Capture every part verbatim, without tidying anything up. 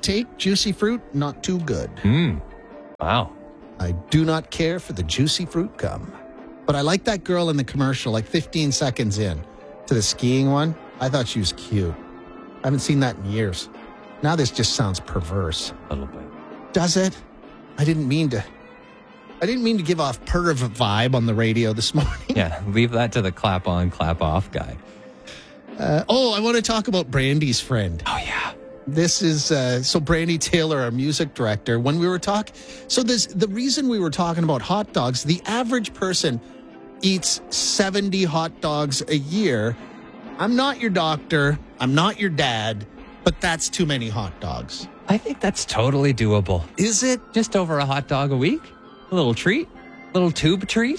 take, juicy fruit, not too good. Mm. Wow. I do not care for the juicy fruit gum. But I like that girl in the commercial, like fifteen seconds in to the skiing one. I thought she was cute. I haven't seen that in years. Now this just sounds perverse. A little bit. Does it? I didn't mean to. I didn't mean to give off perv vibe on the radio this morning. Yeah, leave that to the clap on, clap off guy. Uh, oh, I want to talk about Brandy's friend. Oh, yeah. This is, uh, so Brandy Taylor, our music director, when we were talking, so this, the reason we were talking about hot dogs, the average person eats seventy hot dogs a year. I'm not your doctor. I'm not your dad, but that's too many hot dogs. I think that's totally doable. Is it? Just over a hot dog a week? A little treat? A little tube treat?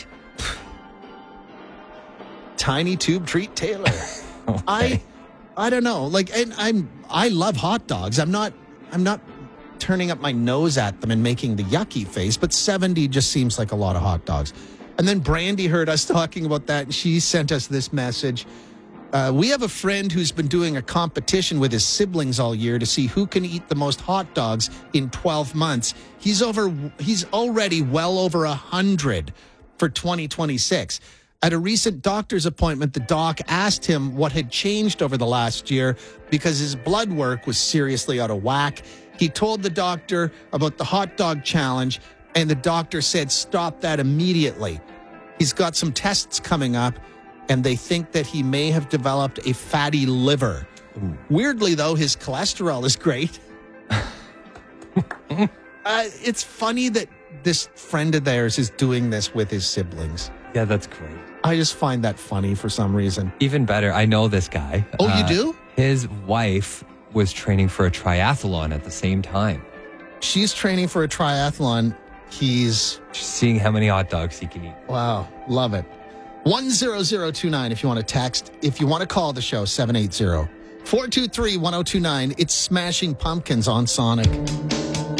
Tiny tube treat Taylor. Okay. I I don't know. Like, and I'm I love hot dogs. I'm not I'm not turning up my nose at them and making the yucky face, but seventy just seems like a lot of hot dogs. And then Brandy heard us talking about that, and she sent us this message. Uh, we have a friend who's been doing a competition with his siblings all year to see who can eat the most hot dogs in twelve months. He's over. He's already well over a hundred for twenty twenty-six. At a recent doctor's appointment, the doc asked him what had changed over the last year because his blood work was seriously out of whack. He told the doctor about the hot dog challenge, and the doctor said, stop that immediately. He's got some tests coming up, and they think that he may have developed a fatty liver. Ooh. Weirdly, though, his cholesterol is great. uh, it's funny that this friend of theirs is doing this with his siblings. Yeah, that's great. I just find that funny for some reason. Even better, I know this guy. Oh, you uh, do? His wife was training for a triathlon at the same time. She's training for a triathlon. He's... Just seeing how many hot dogs he can eat. Wow, love it. one zero zero two nine if you want to text. If you want to call the show, seven eight zero, four two three, one zero two nine. It's Smashing Pumpkins on Sonic.